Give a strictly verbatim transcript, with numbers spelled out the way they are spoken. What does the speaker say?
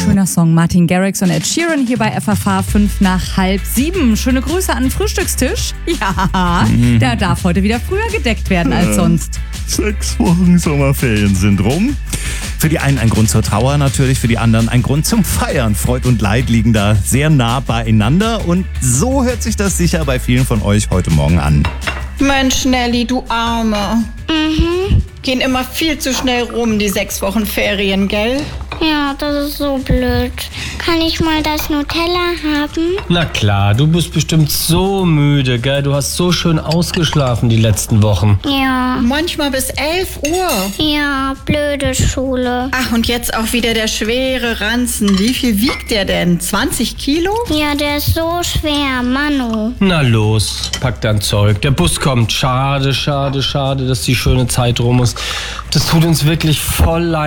schöner Song. Martin Garrix und Ed Sheeran hier bei F F H fünf nach halb sieben. Schöne Grüße an den Frühstückstisch. Ja, mhm. Der darf heute wieder früher gedeckt werden als sonst. Sechs Wochen Sommerferien sind rum. Für die einen ein Grund zur Trauer natürlich, für die anderen ein Grund zum Feiern. Freud und Leid liegen da sehr nah beieinander und so hört sich das sicher bei vielen von euch heute Morgen an. Mensch, Nelly, du Arme. Mhm. Gehen immer viel zu schnell rum, die sechs Wochen Ferien, gell? Ja, das ist so blöd. Kann ich mal das Nutella haben? Na klar, du bist bestimmt so müde, gell? Du hast so schön ausgeschlafen die letzten Wochen. Ja. Manchmal bis elf Uhr. Ja, blöde Schule. Ach, und jetzt auch wieder der schwere Ranzen. Wie viel wiegt der denn? zwanzig Kilo? Ja, der ist so schwer, Manu. Na los, pack dein Zeug. Der Bus kommt. Schade, schade, schade, dass die schöne Zeit rum ist. Das tut uns wirklich voll leid.